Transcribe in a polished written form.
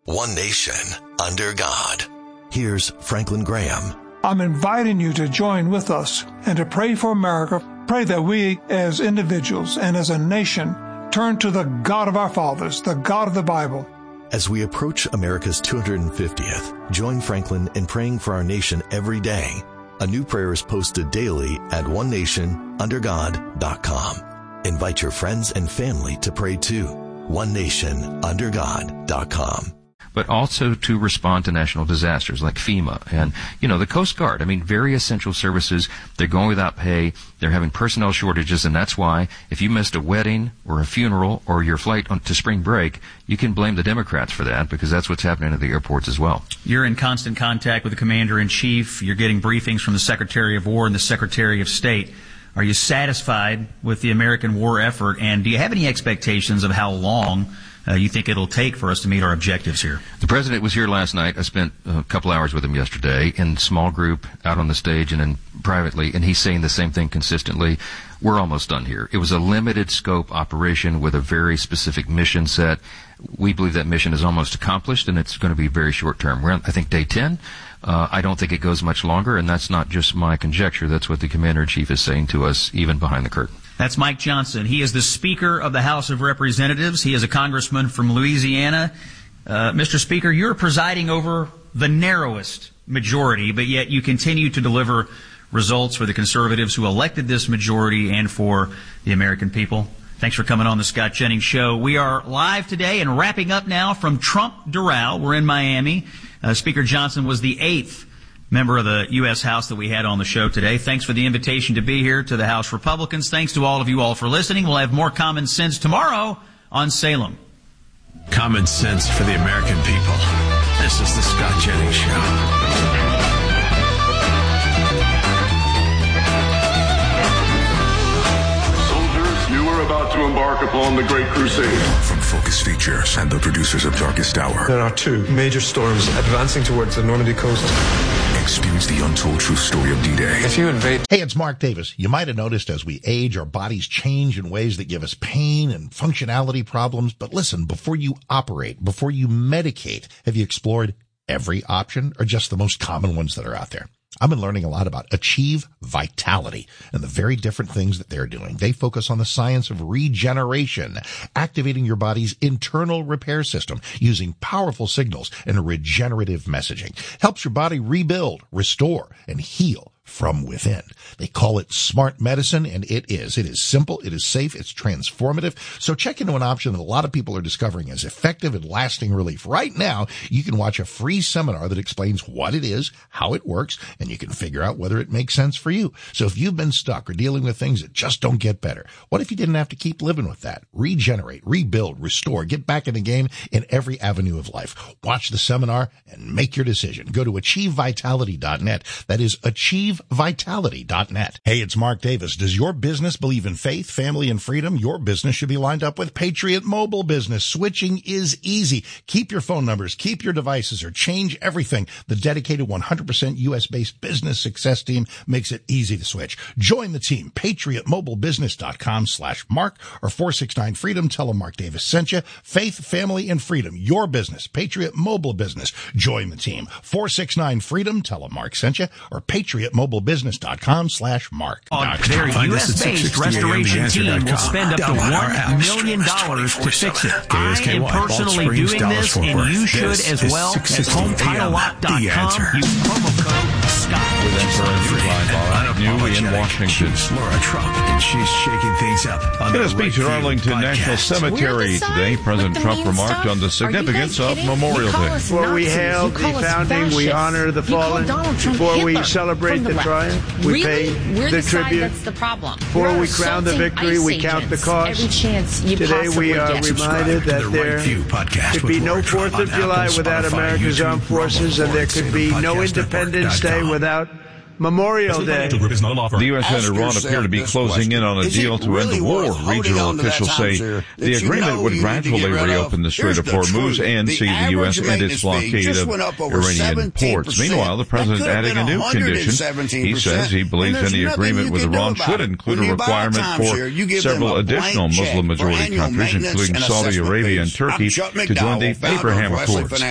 one nation, under God. Here's Franklin Graham. I'm inviting you to join with us and to pray for America. Pray that we as individuals and as a nation turn to the God of our fathers, the God of the Bible. As we approach America's 250th, join Franklin in praying for our nation every day. A new prayer is posted daily at onenationundergod.com. Invite your friends and family to pray too. onenationundergod.com. But also to respond to national disasters like FEMA and, the Coast Guard. I mean, very essential services. They're going without pay. They're having personnel shortages, and that's why if you missed a wedding or a funeral or your flight to spring break, you can blame the Democrats for that because that's what's happening at the airports as well. You're in constant contact with the Commander-in-Chief. You're getting briefings from the Secretary of War and the Secretary of State. Are you satisfied with the American war effort, and do you have any expectations of how long you think it'll take for us to meet our objectives here? The President was here last night. I spent a couple hours with him yesterday in small group, out on the stage, and then privately, and he's saying the same thing consistently. We're almost done here. It was a limited scope operation with a very specific mission set. We believe that mission is almost accomplished, and it's going to be very short term. We're on, I think, day 10. I don't think it goes much longer, and that's not just my conjecture. That's what the Commander-in-Chief is saying to us, even behind the curtain. That's Mike Johnson. He is the Speaker of the House of Representatives. He is a congressman from Louisiana. Mr. Speaker, you're presiding over the narrowest majority, but yet you continue to deliver results for the conservatives who elected this majority and for the American people. Thanks for coming on the Scott Jennings Show. We are live today and wrapping up now from Trump Doral. We're in Miami. Speaker Johnson was the 8th member of the U.S. House that we had on the show today. Thanks for the invitation to be here to the House Republicans. Thanks to all of you all for listening. We'll have more Common Sense tomorrow on Salem. Common sense for the American people. This is the Scott Jennings Show. About to embark upon the Great Crusade. From Focus Features and the producers of Darkest Hour. There are two major storms advancing towards the Normandy coast. Experience the untold true story of D-Day. If you invade... Hey, it's Mark Davis. You might have noticed as we age, our bodies change in ways that give us pain and functionality problems. But listen, before you operate, before you medicate, have you explored every option or just the most common ones that are out there? I've been learning a lot about Achieve Vitality and the very different things that they're doing. They focus on the science of regeneration, activating your body's internal repair system using powerful signals and regenerative messaging. Helps your body rebuild, restore, and heal from within. They call it smart medicine, and it is. It is simple, it is safe, it's transformative. So check into an option that a lot of people are discovering as effective and lasting relief. Right now, you can watch a free seminar that explains what it is, how it works, and you can figure out whether it makes sense for you. So if you've been stuck or dealing with things that just don't get better, what if you didn't have to keep living with that? Regenerate, rebuild, restore, get back in the game in every avenue of life. Watch the seminar and make your decision. Go to achievevitality.net. That is achievevitality.net. Hey, it's Mark Davis. Does your business believe in faith, family, and freedom? Your business should be lined up with Patriot Mobile Business. Switching is easy. Keep your phone numbers, keep your devices, or change everything. The dedicated 100% U.S.-based business success team makes it easy to switch. Join the team. PatriotMobileBusiness.com/Mark or 469-FREEDOM. Tell them Mark Davis sent you. Faith, family, and freedom. Your business. Patriot Mobile Business. Join the team. 469-FREEDOM. Tell them Mark sent you or PatriotMobileBusiness.com/Mark. Their U.S.-based restoration team will spend up to $1 million to fix it. I am personally doing this, and you should as well. At HomeTitleLock.com. Use promo code Scott. New in Washington. Laura Trump, and she's shaking things up. In a speech at Arlington National Cemetery today, President Trump remarked on the significance of Memorial Day. Before we hail the founding, we honor the fallen. Before we celebrate the triumph, we pay the tribute. That's the problem. Before we crown the victory, we count the cost. Today we are reminded that there could be no 4th of July without America's armed forces, and there could be no Independence Day without Memorial Day. The U.S. and Iran appear to be closing in on a deal to end the war. Regional officials say the agreement would gradually reopen the Strait of Hormuz and see the U.S. end its blockade of Iranian ports. Meanwhile, the president adding a new condition. He says he believes any agreement with Iran should include a requirement for several additional Muslim-majority countries, including Saudi Arabia and Turkey, to join the Abraham Accords.